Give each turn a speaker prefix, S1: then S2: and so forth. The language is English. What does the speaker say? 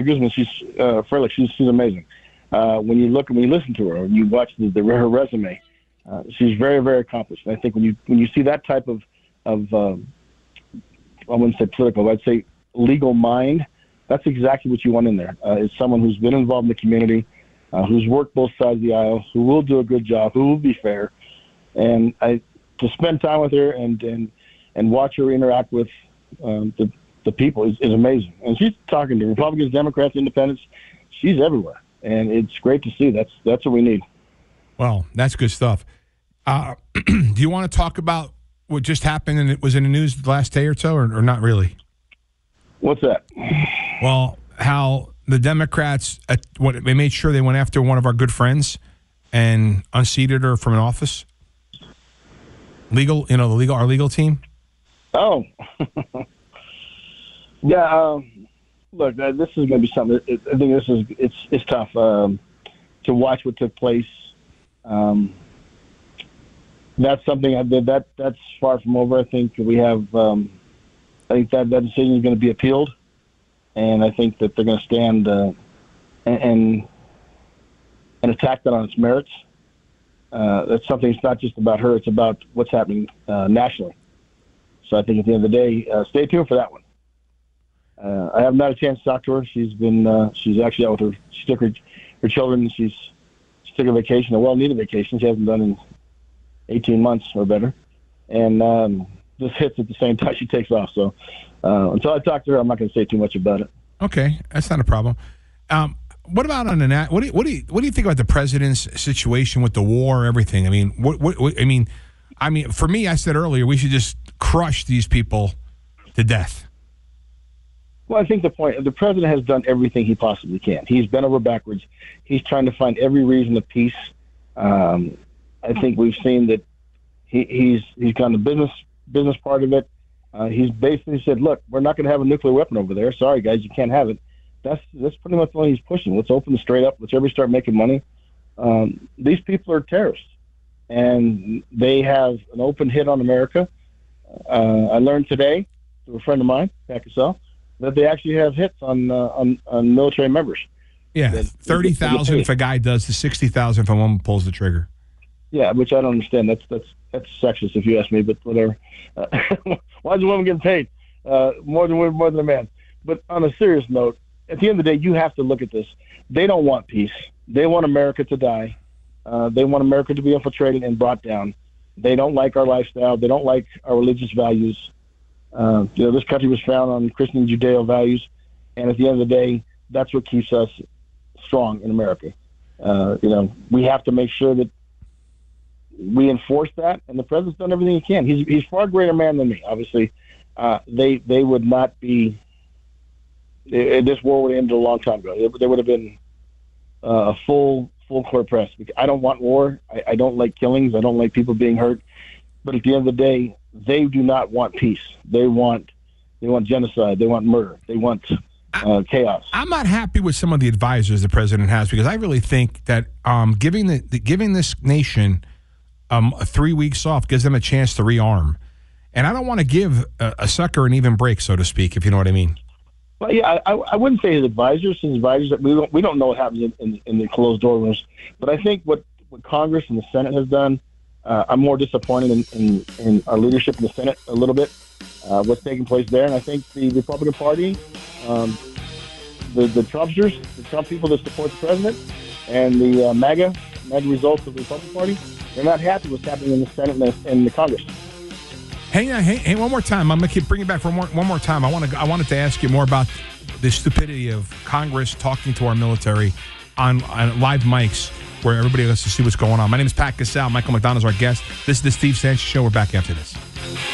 S1: Guzman, she's Freilich, she's amazing. When you listen to her, and you watch her resume, she's very, very accomplished. And I think when you see that type of I wouldn't say political, I'd say legal mind, that's exactly what you want in there. Is someone who's been involved in the community, who's worked both sides of the aisle, who will do a good job, who will be fair. And to spend time with her and watch her interact with the people is amazing. And she's talking to Republicans, Democrats, Independents. She's everywhere, and it's great to see. That's what we need.
S2: Well, that's good stuff. Do you want to talk about what just happened and it was in the news the last day or so, or not really?
S1: What's that?
S2: Well, how the Democrats they made sure they went after one of our good friends and unseated her from an office. Our legal team.
S1: Oh, yeah. Look, this is going to be something. I think it's tough to watch what took place. That's something that's far from over. I think we have. I think that decision is going to be appealed, and I think that they're going to stand and attack that on its merits. That's something. It's not just about her; it's about what's happening nationally. So I think at the end of the day, stay tuned for that one. I haven't had a chance to talk to her. She's actually out with her. She took her children. She took a vacation, a well-needed vacation. She hasn't done in 18 months or better, and just hits at the same time she takes off. So until I talk to her, I'm not going to say too much about it.
S2: Okay, that's not a problem. What about on the what do you think about the president's situation with the war, everything? I mean, I mean, for me, I said earlier we should just crush these people to death.
S1: Well, I think the president has done everything he possibly can. He's bent over backwards. He's trying to find every reason of peace. I think we've seen that he's gone the business part of it. He's basically said, look, we're not going to have a nuclear weapon over there. Sorry, guys, you can't have it. That's pretty much what he's pushing. Let's open it straight up. Let's everybody start making money. These people are terrorists, and they have an open hit on America. I learned today through a friend of mine, Pat Cassell, that they actually have hits on military members.
S2: Yeah, 30,000 if a guy does, to 60,000 if a woman pulls the trigger.
S1: Yeah, which I don't understand. That's sexist if you ask me, but whatever. Why is a woman getting paid more than a man? But on a serious note, at the end of the day, you have to look at this. They don't want peace. They want America to die. They want America to be infiltrated and brought down. They don't like our lifestyle. They don't like our religious values. This country was founded on Christian and Judeo values, and at the end of the day, that's what keeps us strong in America. We have to make sure that we enforce that, and the president's done everything he can. He's a far greater man than me, obviously. They would not be. This war would have ended a long time ago. There would have been a full court press. I don't want war. I don't like killings. I don't like people being hurt. But at the end of the day, they do not want peace. They want genocide. They want murder. They want chaos.
S2: I'm not happy with some of the advisors the president has, because I really think that giving this nation 3 weeks off gives them a chance to rearm. And I don't want to give a sucker an even break, so to speak, if you know what I mean.
S1: Well, yeah, I wouldn't say his advisors. That we don't know what happens in the closed door rooms. But I think what Congress and the Senate has done, I'm more disappointed in our leadership in the Senate a little bit. What's taking place there, and I think the Republican Party, the Trumpsters, the Trump people that support the president, and the MAGA results of the Republican Party, they're not happy with what's happening in the Senate and the Congress.
S2: Hey, one more time. I'm going to keep bringing it back for one more time. I wanted to ask you more about the stupidity of Congress talking to our military on live mics where everybody gets to see what's going on. My name is Pat Cassell. Michael McDonald's our guest. This is the Steve Sanchez Show. We're back after this.